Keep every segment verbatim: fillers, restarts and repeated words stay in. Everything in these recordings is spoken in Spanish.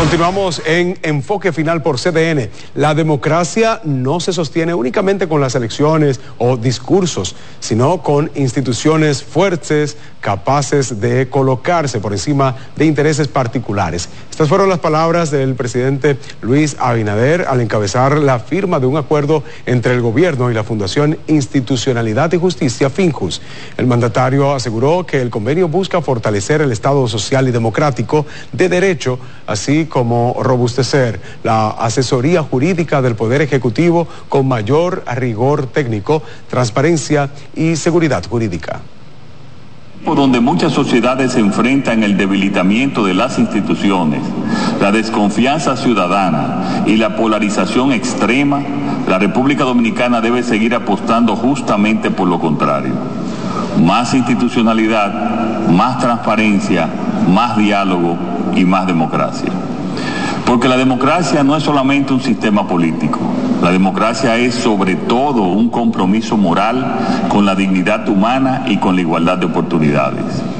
Continuamos en Enfoque Final por C D N. La democracia no se sostiene únicamente con las elecciones o discursos, sino con instituciones fuertes, capaces de colocarse por encima de intereses particulares. Estas fueron las palabras del presidente Luis Abinader al encabezar la firma de un acuerdo entre el gobierno y la Fundación Institucionalidad y Justicia, FINJUS. El mandatario aseguró que el convenio busca fortalecer el Estado social y democrático de derecho, así como robustecer la asesoría jurídica del Poder Ejecutivo con mayor rigor técnico, transparencia y seguridad jurídica. Por donde muchas sociedades se enfrentan el debilitamiento de las instituciones, la desconfianza ciudadana y la polarización extrema, la República Dominicana debe seguir apostando justamente por lo contrario. Más institucionalidad, más transparencia, más diálogo y más democracia. Porque la democracia no es solamente un sistema político. La democracia es sobre todo un compromiso moral con la dignidad humana y con la igualdad de oportunidades.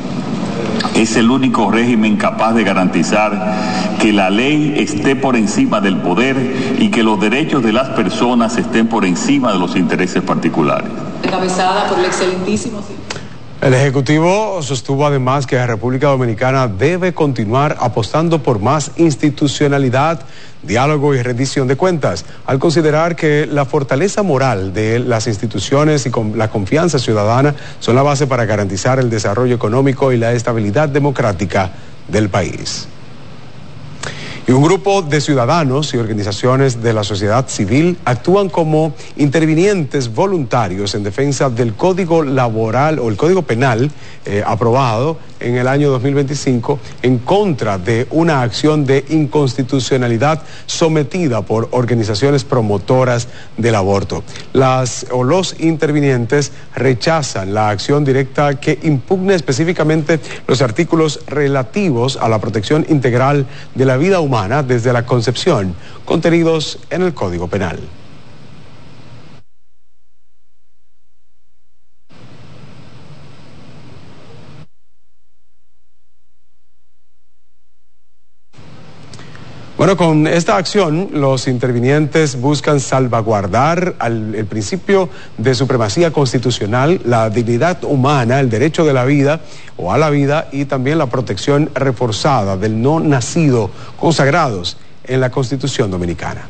Es el único régimen capaz de garantizar que la ley esté por encima del poder y que los derechos de las personas estén por encima de los intereses particulares. Encabezada por el excelentísimo... El Ejecutivo sostuvo además que la República Dominicana debe continuar apostando por más institucionalidad, diálogo y rendición de cuentas, al considerar que la fortaleza moral de las instituciones y con la confianza ciudadana son la base para garantizar el desarrollo económico y la estabilidad democrática del país. Y un grupo de ciudadanos y organizaciones de la sociedad civil actúan como intervinientes voluntarios en defensa del Código Laboral o el Código Penal eh, aprobado en el año dos mil veinticinco en contra de una acción de inconstitucionalidad sometida por organizaciones promotoras del aborto. Las o los intervinientes rechazan la acción directa que impugna específicamente los artículos relativos a la protección integral de la vida humana desde la concepción, contenidos en el Código Penal. Bueno, con esta acción, los intervinientes buscan salvaguardar al, el principio de supremacía constitucional, la dignidad humana, el derecho de la vida o a la vida y también la protección reforzada del no nacido, consagrados en la Constitución Dominicana.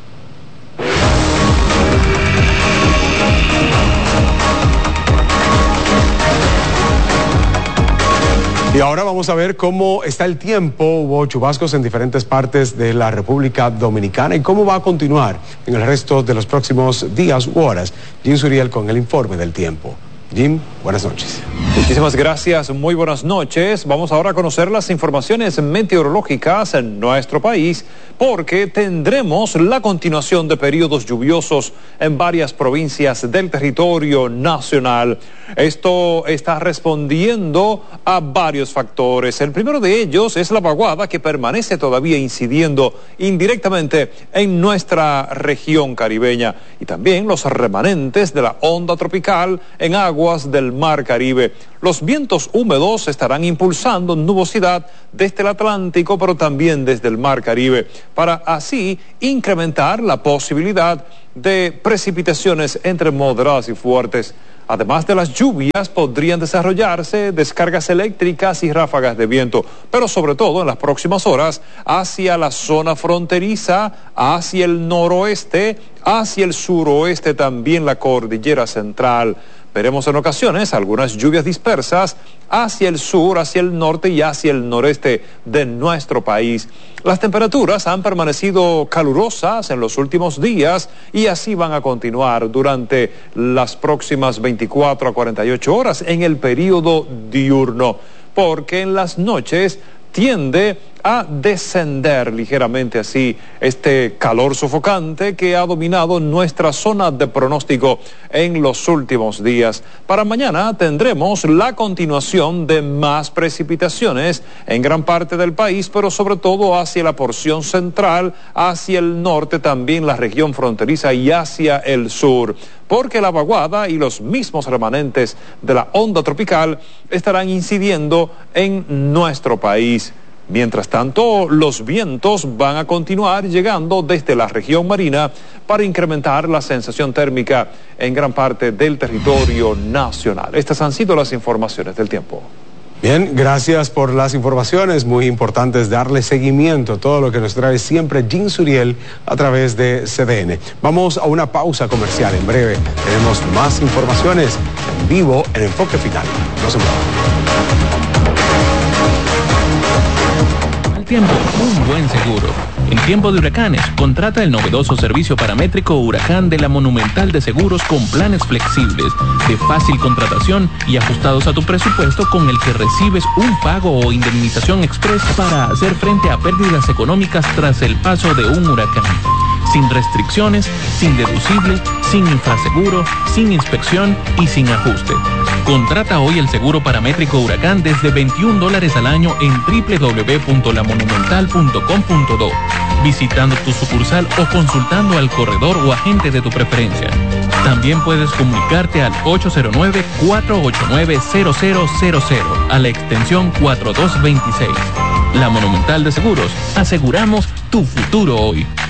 Y ahora vamos a ver cómo está el tiempo. Hubo chubascos en diferentes partes de la República Dominicana y cómo va a continuar en el resto de los próximos días u horas. Jim Suriel con el informe del tiempo. Jim, buenas noches. Muchísimas gracias, muy buenas noches. Vamos ahora a conocer las informaciones meteorológicas en nuestro país, porque tendremos la continuación de periodos lluviosos en varias provincias del territorio nacional. Esto está respondiendo a varios factores. El primero de ellos es la vaguada, que permanece todavía incidiendo indirectamente en nuestra región caribeña, y también los remanentes de la onda tropical en aguas del Mar Caribe. Los vientos húmedos estarán impulsando nubosidad desde el Atlántico, pero también desde el Mar Caribe, para así incrementar la posibilidad de precipitaciones entre moderadas y fuertes. Además de las lluvias, podrían desarrollarse descargas eléctricas y ráfagas de viento, pero sobre todo en las próximas horas hacia la zona fronteriza, hacia el noroeste, hacia el suroeste, también la cordillera central. Veremos en ocasiones algunas lluvias dispersas hacia el sur, hacia el norte y hacia el noreste de nuestro país. Las temperaturas han permanecido calurosas en los últimos días y así van a continuar durante las próximas veinticuatro a cuarenta y ocho horas en el periodo diurno, porque en las noches tiende a descender ligeramente así este calor sofocante que ha dominado nuestra zona de pronóstico en los últimos días. Para mañana tendremos la continuación de más precipitaciones en gran parte del país, pero sobre todo hacia la porción central, hacia el norte, también la región fronteriza y hacia el sur, porque la vaguada y los mismos remanentes de la onda tropical estarán incidiendo en nuestro país. Mientras tanto, los vientos van a continuar llegando desde la región marina para incrementar la sensación térmica en gran parte del territorio nacional. Estas han sido las informaciones del tiempo. Bien, gracias por las informaciones. Muy importante es darle seguimiento a todo lo que nos trae siempre Jean Suriel a través de C D N. Vamos a una pausa comercial. En breve tenemos más informaciones en vivo en Enfoque Final. No se muevan. Tiempo, un buen seguro. En tiempo de huracanes, contrata el novedoso servicio paramétrico Huracán de la Monumental de Seguros con planes flexibles, de fácil contratación y ajustados a tu presupuesto, con el que recibes un pago o indemnización express para hacer frente a pérdidas económicas tras el paso de un huracán. Sin restricciones, sin deducible, sin infraseguro, sin inspección y sin ajuste. Contrata hoy el seguro paramétrico Huracán desde veintiún dólares al año en doble u doble u doble u punto la monumental punto com punto do, visitando tu sucursal o consultando al corredor o agente de tu preferencia. También puedes comunicarte al ocho cero nueve, cuatro ocho nueve, cero cero cero cero a la extensión cuatro dos dos seis. La Monumental de Seguros, aseguramos tu futuro hoy.